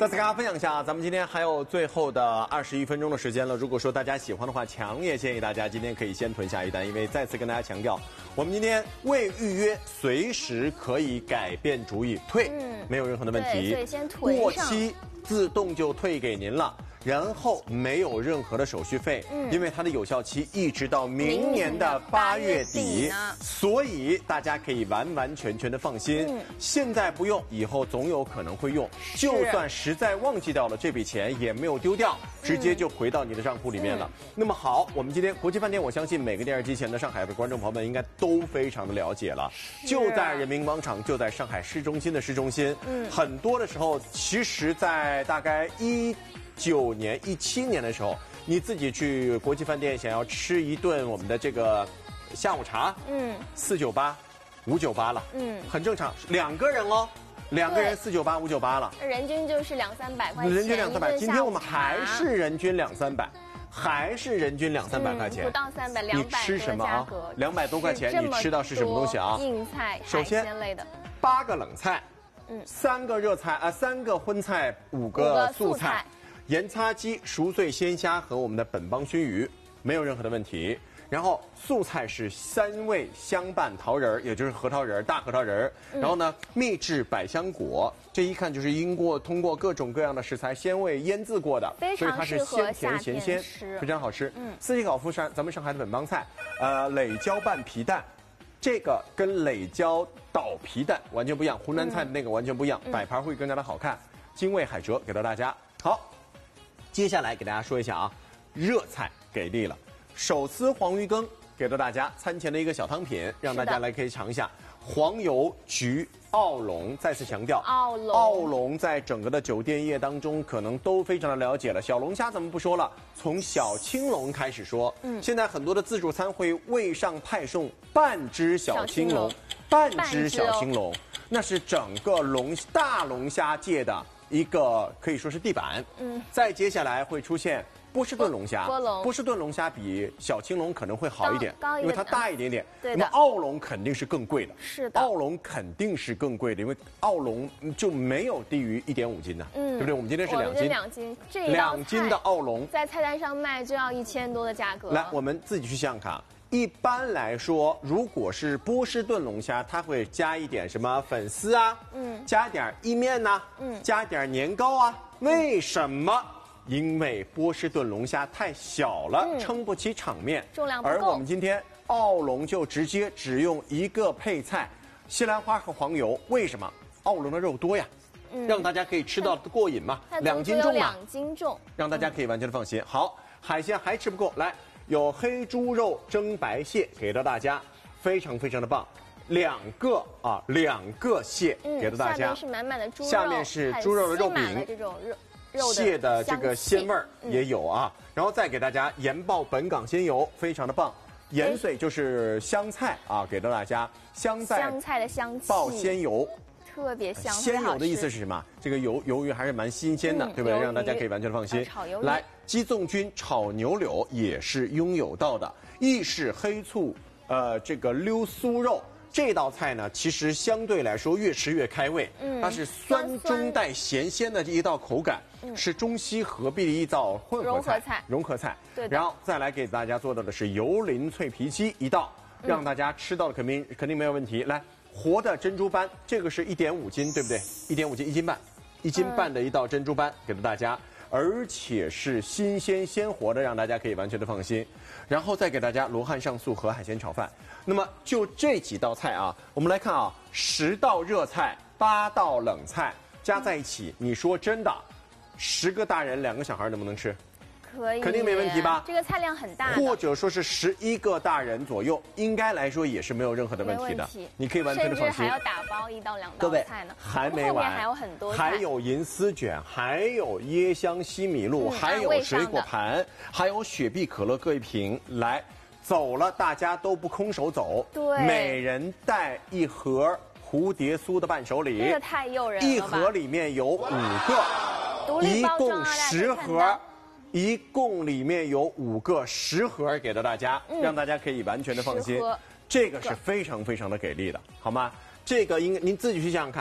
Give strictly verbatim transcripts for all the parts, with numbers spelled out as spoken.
再次跟大家分享一下啊，咱们今天还有最后的二十一分钟的时间了。如果说大家喜欢的话，强烈建议大家今天可以先囤下一单，因为再次跟大家强调，我们今天未预约随时可以改变主意退，嗯，没有任何的问题。 所以先囤上， 过期自动就退给您了。然后没有任何的手续费，嗯，因为它的有效期一直到明年的八月底，所以大家可以完完全全的放心。嗯，现在不用，以后总有可能会用。就算实在忘记掉了这笔钱，也没有丢掉，直接就回到你的账户里面了。嗯、那么好，我们今天国际饭店，我相信每个电视机前的上海的观众朋友们应该都非常的了解了。就在人民广场，就在上海市中心的市中心。嗯，很多的时候，其实，在大概一。九年、一七年的时候，你自己去国际饭店想要吃一顿我们的这个下午茶，嗯，四九八、五九八了，嗯，很正常，两个人哦，两个人四九八、五九八了， 人均就是两三百块钱， 人均两三百。今天我们还是人均两三百，还是人均两三百块钱， 不到三百，两百。 你吃什么啊？两百多块钱，你吃到是什么东西啊？ 硬菜、海鲜类的， 八个冷菜，嗯，三个热菜啊，三个荤菜，五个素菜。盐擦鸡、熟碎鲜虾和我们的本帮熏鱼没有任何的问题。然后素菜是三味香拌桃仁儿，也就是核桃仁儿、大核桃仁儿。然后呢，秘制百香果，这一看就是经过通过各种各样的食材鲜味腌制过的，所以它是鲜甜咸鲜，非常好吃。嗯，四季烤麸山，咱们上海的本帮菜，呃，磊椒拌皮蛋，这个跟磊椒捣皮蛋完全不一样，湖南菜的那个完全不一样，摆盘会更加的好看。精卫海蜇给到大家，好。接下来给大家说一下啊，热菜给力了，手撕黄鱼羹给到大家餐前的一个小汤品，让大家来可以尝一下黄油焗澳龙。再次强调， 澳龙澳龙在整个的酒店业当中可能都非常的了解了。小龙虾咱们不说了，从小青龙开始说。嗯，现在很多的自助餐会位上派送半只小青龙，半只小青龙，那是整个龙大龙虾界的一个可以说是地板，嗯，再接下来会出现波士顿龙虾， 波龙， 波士顿龙虾比小青龙可能会好一点，因为它大一点点。 对的。 那么澳龙肯定是更贵的， 是的。 澳龙肯定是更贵的，因为澳龙就没有低于一点五斤的，嗯，对不对？我们今天是两斤， 两斤，这两斤的澳龙在菜单上卖就要一千多的价格。 来，我们自己去想想看。一般来说，如果是波士顿龙虾，它会加一点什么粉丝啊，嗯，加点意面呐、啊，嗯，加点年糕啊。为什么？因为波士顿龙虾太小了，嗯、撑不起场面， 重量不够。 而我们今天澳龙就直接只用一个配菜，西兰花和黄油。为什么？澳龙的肉多呀，嗯、让大家可以吃到过瘾嘛，两斤重嘛， 两斤重， 让大家可以完全的放心。好，海鲜还吃不够，来。有黑猪肉蒸白蟹给到大家，非常非常的棒，两个啊，两个蟹给到大家。 下面是满满的猪肉， 下面是猪肉的肉饼， 这种肉肉蟹的这个鲜味儿也有啊。然后再给大家盐爆本港鲜油，非常的棒。盐水就是香菜啊，给到大家香菜香菜的香气， 爆鲜油。 特别香， 鲜油的意思是什么？这个油鱿鱼还是蛮新鲜的，嗯、对不对？让大家可以完全放心。 炒鱿鱼， 来，鸡枞菌炒牛柳也是拥有到的。意式黑醋，呃，这个溜酥肉这道菜呢，其实相对来说越吃越开胃。嗯，它是酸中带咸鲜的这一道口感，嗯、是中西合璧的一道混合菜， 融合菜。 融合菜。 对。 然后再来给大家做到的是油淋脆皮鸡一道，嗯、让大家吃到的肯定肯定没有问题。来。活的珍珠斑，这个是一点五斤，对不对？一点五斤，一斤半，一斤半的一道珍珠斑给到大家，而且是新鲜鲜活的，让大家可以完全的放心。然后再给大家罗汉上素和海鲜炒饭。那么就这几道菜啊，我们来看啊，十道热菜，八道冷菜加在一起，你说真的，十个大人两个小孩能不能吃？ 可以， 肯定没问题吧？ 这个菜量很大， 或者说是十一个大人左右，应该来说也是没有任何的问题的。 题你可以完全的放心。 甚至还要打包一到两道菜呢。 还没完， 后面还有很多菜， 还有银丝卷，还有椰香西米露，嗯、还有水果盘，还有雪碧可乐各一瓶。来，走了，大家都不空手走， 对， 每人带一盒蝴蝶酥的伴手礼， 这个太诱人了吧！ 一盒里面有五个，一共十盒。一共里面有五个十盒给到大家，嗯、让大家可以完全的放心，这个是非常非常的给力的，好吗？这个应该您自己去想想看，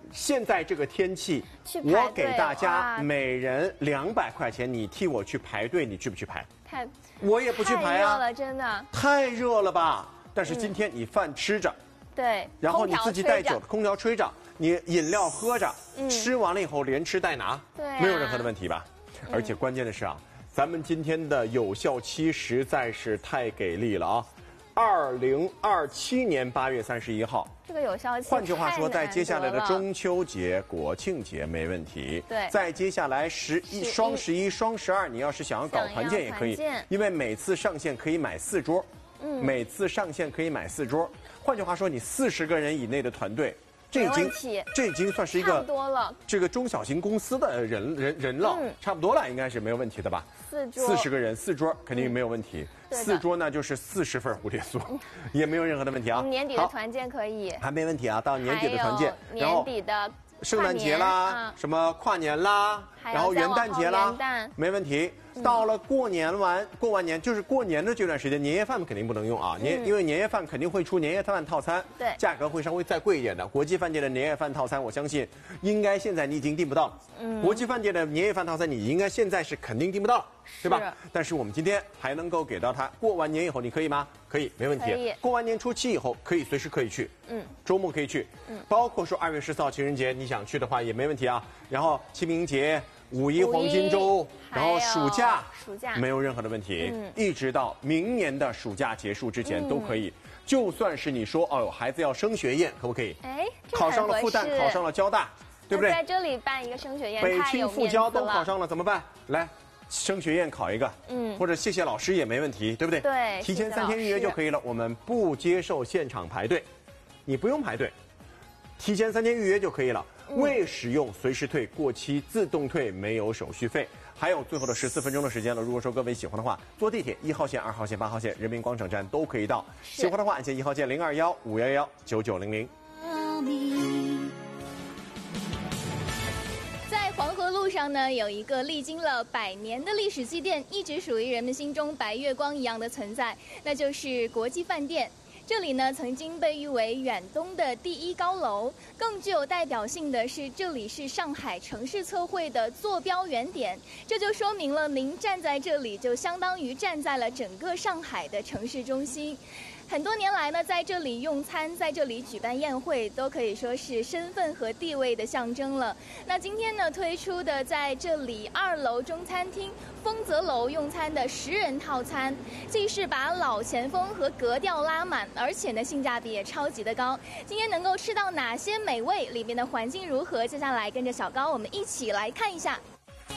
现在这个天气，我给大家每人两百块钱，你替我去排队，你去不去排？ 太， 我也不去排啊， 太热了，真的。 太热了吧？但是今天你饭吃着， 对， 然后你自己带酒，空调吹着，你饮料喝着，吃完了以后连吃带拿， 对， 没有任何的问题吧？而且关键的是啊，咱们今天的有效期实在是太给力了啊！二零二七年八月三十一号， 这个有效期。 换句话说，在接下来的中秋节、国庆节没问题。 对， 在接下来十一、双十一、双十二，你要是想要搞团建也可以，因为每次上线可以买四桌，嗯，每次上线可以买四桌。换句话说，你四十个人以内的团队。这已经这已经算是一个多了， 这个中小型公司的人人人了，嗯、差不多了，应该是没有问题的吧？ 四桌， 四十个人，四桌肯定没有问题。嗯、四桌呢就是四十份蝴蝶酥，嗯、也没有任何的问题啊。 年底的团建可以， 还没问题啊，到年底的团建， 然后年底的圣诞节啦，什么跨年啦，然后元旦节啦，没问题。到了过年完，过完年就是过年的这段时间，年夜饭肯定不能用啊，年因为年夜饭肯定会出年夜饭套餐， 对， 价格会稍微再贵一点的。国际饭店的年夜饭套餐，我相信应该现在你已经订不到了。嗯，国际饭店的年夜饭套餐，你应该现在是肯定订不到了，对吧？但是我们今天还能够给到他，过完年以后你可以吗？可以，没问题。 可以。 过完年初七以后可以随时可以去，嗯，周末可以去，嗯，包括说二月十四号情人节你想去的话也没问题啊。然后清明节。五一黄金周，然后暑假， 暑假没有任何的问题，嗯、一直到明年的暑假结束之前都可以。嗯、就算是你说哦，孩子要升学宴，可不可以？ 哎， 考上了复旦，考上了交大，对不对？ 在这里办一个升学宴， 北清复交都考上了，怎么办？来，升学宴考一个，嗯，或者谢谢老师也没问题，对不对？ 对， 提前三天预约就可以了。我们不接受现场排队，你不用排队，提前三天预约就可以了。未使用随时退，过期自动退，没有手续费。还有最后的十四分钟的时间了。如果说各位喜欢的话，坐地铁一号线、二号线、八号线、人民广场站都可以到。喜欢的话，按键一号键零二幺五幺幺九九零零。 在黄河路上呢，有一个历经了百年的历史积淀，一直属于人们心中白月光一样的存在，那就是国际饭店。这里呢，曾经被誉为远东的第一高楼，更具有代表性的是，这里是上海城市测绘的坐标原点，这就说明了您站在这里，就相当于站在了整个上海的城市中心。很多年来呢，在这里用餐，在这里举办宴会，都可以说是身份和地位的象征了。那今天呢，推出的在这里二楼中餐厅丰泽楼用餐的十人套餐，既是把老前锋和格调拉满，而且呢性价比也超级的高。今天能够吃到哪些美味，里面的环境如何？接下来跟着小高，我们一起来看一下。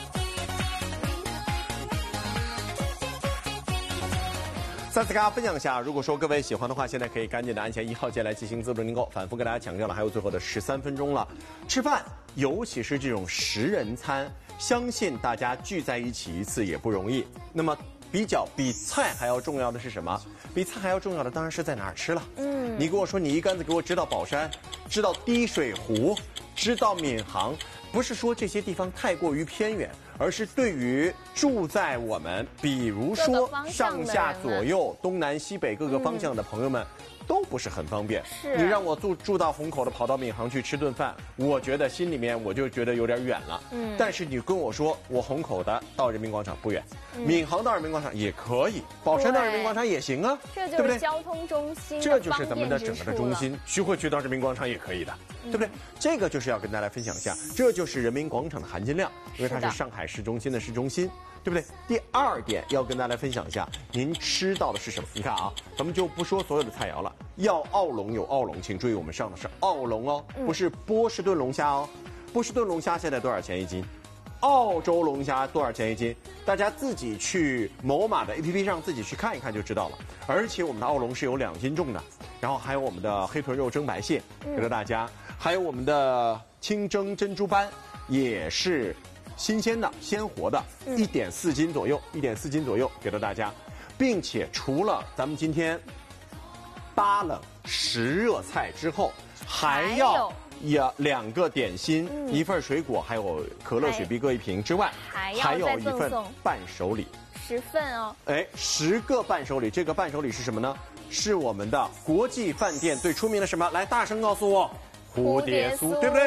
再次跟大家分享一下，如果说各位喜欢的话，现在可以赶紧的按下一号键来进行自助订购。反复跟大家强调了，还有最后的十三分钟了。吃饭，尤其是这种十人餐，相信大家聚在一起一次也不容易。那么比较比菜还要重要的是什么？比菜还要重要的当然是在哪儿吃了。嗯，你跟我说你一竿子给我支到宝山，支到滴水湖，支到闵行，不是说这些地方太过于偏远。而是对于住在我们，比如说上下左右、东南西北各个方向的朋友们，都不是很方便。 是你让我住住到虹口的，跑到闵行去吃顿饭，我觉得心里面我就觉得有点远了。嗯，但是你跟我说我虹口的到人民广场不远，闵行到人民广场也可以，宝山到人民广场也行啊， 这就是交通中心， 这就是咱们的整个的中心。徐汇区到人民广场也可以的，对不对？这个就是要跟大家分享一下，这就是人民广场的含金量，因为它是上海市中心的市中心，对不对？第二点要跟大家分享一下，您吃到的是什么？你看啊，咱们就不说所有的菜肴了，要澳龙有澳龙，请注意我们上的是澳龙哦，不是波士顿龙虾哦。波士顿龙虾现在多少钱一斤？澳洲龙虾多少钱一斤？大家自己去某马的 A P P 上自己去看一看就知道了。而且我们的澳龙是有两斤重的，然后还有我们的黑豚肉蒸白蟹给到大家，还有我们的清蒸珍珠斑也是新鲜的、鲜活的，一点四斤左右，一点四斤左右给到大家，并且除了咱们今天八冷十热菜之后，还要呀两个点心、嗯、一份水果，还有可乐、雪碧各一瓶之外， 还还有一份伴手礼， 十份哦。 哎，十个伴手礼，这个伴手礼是什么呢？是我们的国际饭店最出名的什么？来，大声告诉我，蝴蝶酥，对不对？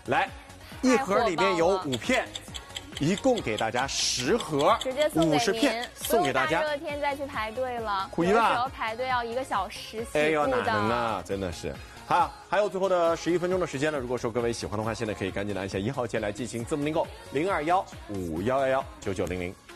来，一盒里面有五片。一共给大家十盒， 直接送给您， 送给大家。 大热天再去排队了， 苦一了。 有时候排队要一个小时起步的。 哎呦，哪能啊，真的是。好，还有最后的十一分钟的时间了。如果说各位喜欢的话，现在可以赶紧的按下一号键来进行字母订购，零二幺五幺幺幺九九零零。